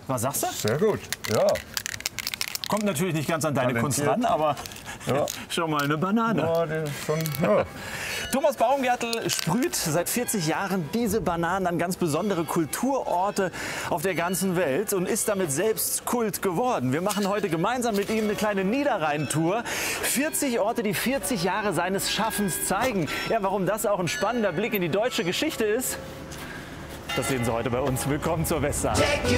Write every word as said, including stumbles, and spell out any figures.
Was sagst du? Sehr gut, ja. Kommt natürlich nicht ganz an deine Kunst Talentiert. ran, aber Ja. schon mal eine Banane. Ja, die ist schon, ja. Thomas Baumgärtel sprüht seit vierzig Jahren diese Bananen an ganz besondere Kulturorte auf der ganzen Welt und ist damit selbst Kult geworden. Wir machen heute gemeinsam mit ihm eine kleine Niederrhein-Tour. vierzig Orte, die vierzig Jahre seines Schaffens zeigen. Ja, warum das auch ein spannender Blick in die deutsche Geschichte ist, das sehen Sie heute bei uns. Willkommen zur Western.